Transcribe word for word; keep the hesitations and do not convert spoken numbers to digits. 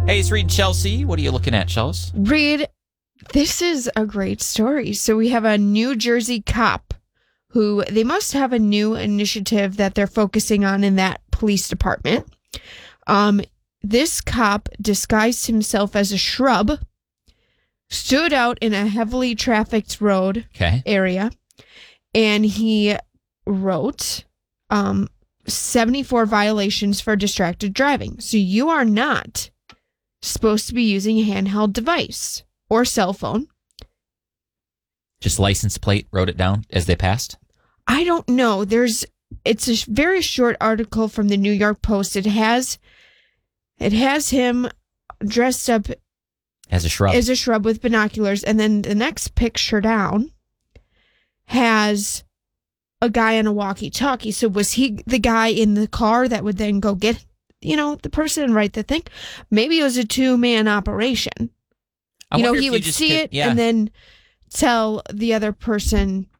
Hey, it's Reed and Chelsea. What are you looking at, Chelsea? Reed, this is a great story. So we have a New Jersey cop who they must have a new initiative that they're focusing on in that police department. Um, this cop disguised himself as a shrub, stood out in a heavily trafficked road okay. area, and he wrote um, seventy-four violations for distracted driving. So you are not supposed to be using a handheld device or cell phone. Just license plate wrote it down as they passed? I don't know. There's it's a very short article from the New York Post. It has it has him dressed up as a shrub. As a shrub with binoculars, and then the next picture down has a guy on a walkie-talkie. So was he the guy in the car that would then go get, you know, the person and write the thing? Maybe it was a two-man operation. I you know, wonder he if would you just see could- it yeah. and then tell the other person